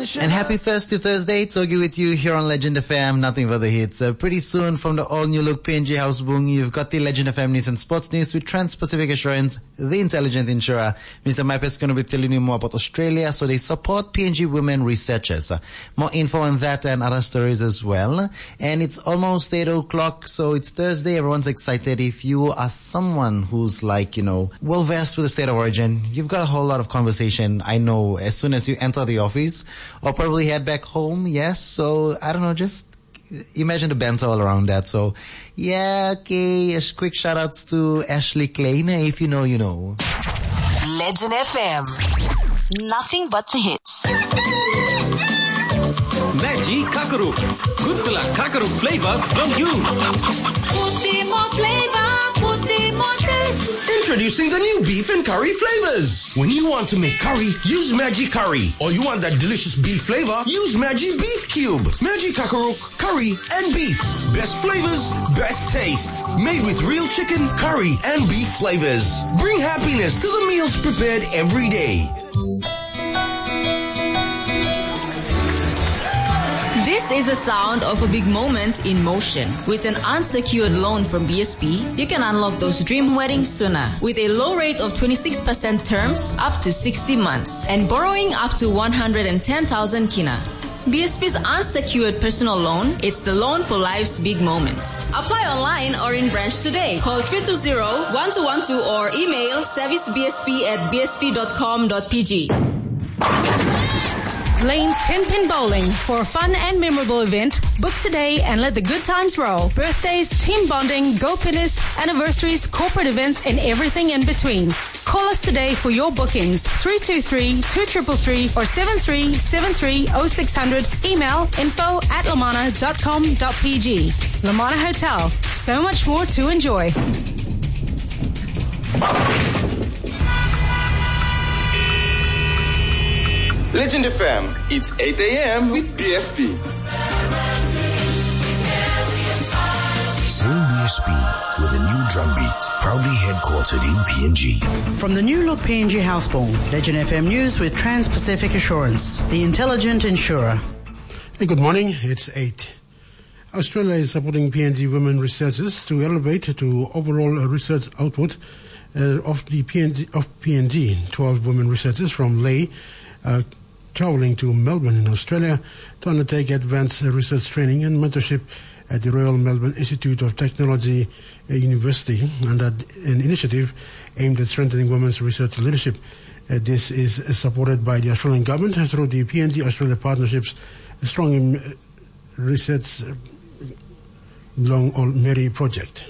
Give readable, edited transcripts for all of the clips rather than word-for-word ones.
And happy Thursday, Togi with you here on Legend FM, nothing but the hits. Pretty soon from the all-new look PNG House Boom, you've got the Legend FM news and sports news with Trans-Pacific Assurance, the intelligent insurer. Mr. Maipe is going to be telling you more about Australia, so they support PNG women researchers. More info on that and other stories as well. And it's almost 8 o'clock, so it's Thursday, everyone's excited. If you are someone who's well-versed with the state of origin, you've got a whole lot of conversation, I know, as soon as you enter the office, or probably head back home, yes. So, I don't know, just imagine the banter all around that. So, yeah, okay, quick shout-outs to Ashley Klein. If you know, you know. Legend FM. Nothing but the hits. Maggi Kakaruk. Good Kakaruk flavor from you. Put more flavor, put more taste. Introducing the new beef and curry flavors. When you want to make curry, use Maggi Curry. Or you want that delicious beef flavor, use Maggi Beef Cube. Maggi Kakaruk, curry and beef. Best flavors, best taste. Made with real chicken, curry and beef flavors. Bring happiness to the meals prepared every day. This is the sound of a big moment in motion. With an unsecured loan from BSP, you can unlock those dream weddings sooner. With a low rate of 26% terms up to 60 months and borrowing up to 110,000 kina. BSP's unsecured personal loan, it's the loan for life's big moments. Apply online or in branch today. Call 320-1212 or email servicebsp@bsp.com.pg. Lane's 10-pin bowling for a fun and memorable event. Book today and let the good times roll. Birthdays, team bonding, go pinners, anniversaries, corporate events, and everything in between. Call us today for your bookings. 323-2333 or 7373-0600. Email info@lamana.com.pg. Lamana Hotel. So much more to enjoy. Legend FM, it's 8 a.m. with BSP. Sing BSP with a new drum beat, proudly headquartered in PNG. From the new look PNG Houseborn, Legend FM News with Trans-Pacific Assurance, the intelligent insurer. Hey, good morning, it's 8. Australia is supporting PNG women researchers to elevate to overall research output of PNG. 12 women researchers from Lae traveling to Melbourne in Australia to undertake advanced research training and mentorship at the Royal Melbourne Institute of Technology University under an initiative aimed at strengthening women's research leadership. This is supported by the Australian government through the PNG Australia Partnership's Strong Research Long or Mary project.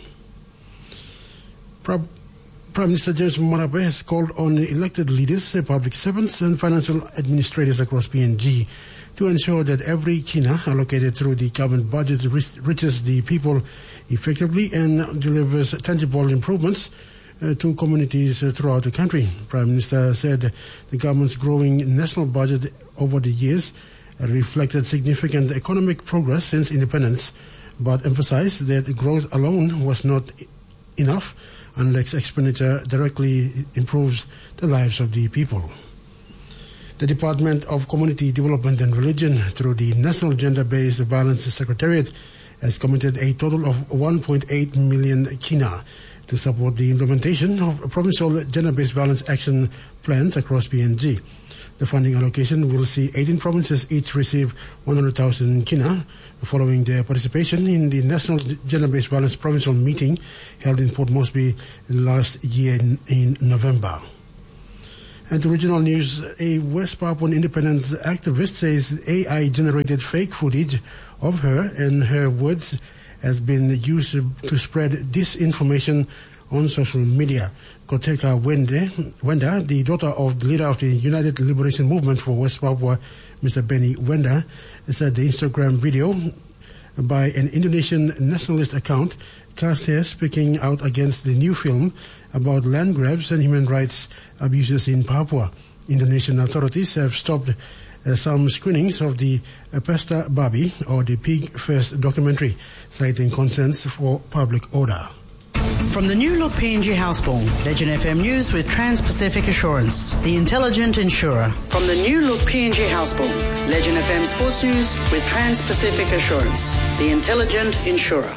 Prime Minister James Marape has called on elected leaders, public servants and financial administrators across PNG to ensure that every kina allocated through the government budget reaches the people effectively and delivers tangible improvements to communities throughout the country. Prime Minister said the government's growing national budget over the years reflected significant economic progress since independence, but emphasized that growth alone was not enough unless expenditure directly improves the lives of the people. The Department of Community Development and Religion, through the National Gender-Based Violence Secretariat, has committed a total of 1.8 million kina to support the implementation of provincial gender-based violence action plans across PNG. The funding allocation will see 18 provinces each receive 100,000 kina following their participation in the National Gender-Based Violence Provincial Meeting held in Port Moresby last year in November. And to regional news, a West Papuan independence activist says AI-generated fake footage of her and her words has been used to spread disinformation on social media. Koteka Wenda, the daughter of the leader of the United Liberation Movement for West Papua, Mr. Benny Wenda, said the Instagram video by an Indonesian nationalist account cast her speaking out against the new film about land grabs and human rights abuses in Papua. Indonesian authorities have stopped some screenings of the Pesta Babi, or the Pig First documentary, citing concerns for public order. From the new look PNG Houseboat, Legend FM News with Trans-Pacific Assurance, the intelligent insurer. From the new look PNG Houseboat, Legend FM Sports News with Trans-Pacific Assurance, the intelligent insurer.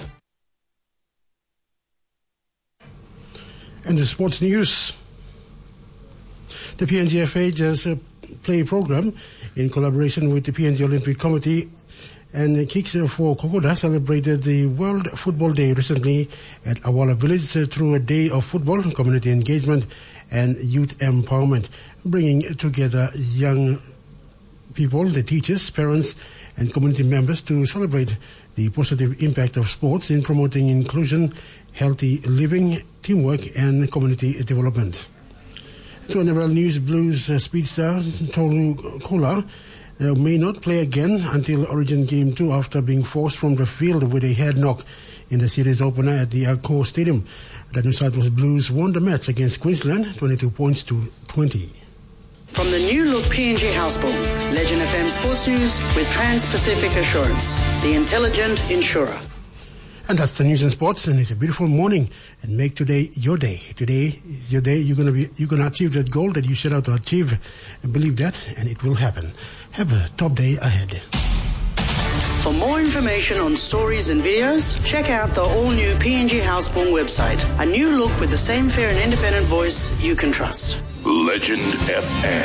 And the sports news. The PNGFA just play program in collaboration with the PNG Olympic Committee and Kicks for Kokoda celebrated the World Football Day recently at Awala Village through a day of football, community engagement, and youth empowerment, bringing together young people, the teachers, parents, and community members to celebrate the positive impact of sports in promoting inclusion, healthy living, teamwork, and community development. To NRL News, Blues speedster Tolu Kola may not play again until Origin Game 2 after being forced from the field with a head knock in the series opener at the Accor Stadium. The New South Wales Blues won the match against Queensland 22 points to 20. From the new look PNG Houseboat, Legend FM Sports News with Trans-Pacific Assurance, the intelligent insurer. And that's the news and sports, and it's a beautiful morning. And make today your day. Today is your day. You're gonna achieve that goal that you set out to achieve, and believe that, and it will happen. Have a top day ahead. For more information on stories and videos, check out the all-new PNG Houseboat website. A new look with the same fair and independent voice you can trust. Legend FM.